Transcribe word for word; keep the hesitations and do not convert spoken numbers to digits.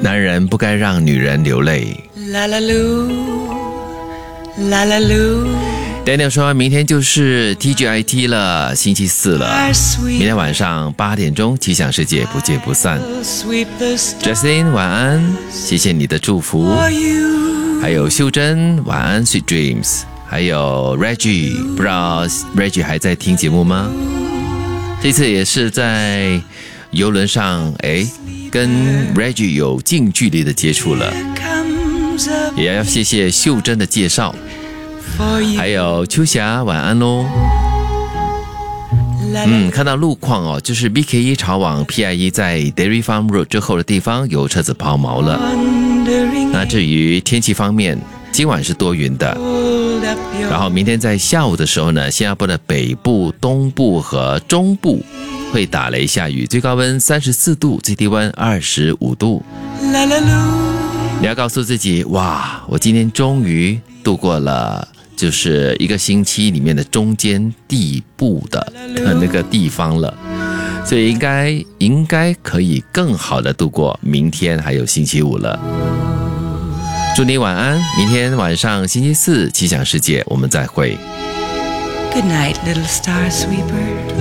男人不该让女人流泪。 啦啦噜，啦啦噜。 Daniel 说明天就是 T G I T 了，星期四了，明天晚上八点钟奇想世界不见不散。 Justin 晚安，谢谢你的祝福。还有秀珍晚安 Sweet Dreams， 还有 Reggie， 不知道 Reggie 还在听节目吗？这次也是在邮轮上诶跟 Reggie 有近距离的接触了，也要谢谢秀珍的介绍。还有秋霞晚安咯。嗯，看到路况哦，就是 B K 一 朝往 P I 一 在 Dairy Farm Road 之后的地方有车子抛锚了。那至于天气方面，今晚是多云的，然后明天在下午的时候呢，新加坡的北部、东部和中部会打雷下雨，最高温三十四度，最低温二十五度。你要告诉自己，哇，我今天终于度过了就是一个星期里面的中间地部的那个地方了，所以应该应该可以更好的度过明天还有星期五了。祝你晚安，明天晚上星期四奇想世界我们再会。 Good night, little star sweeper.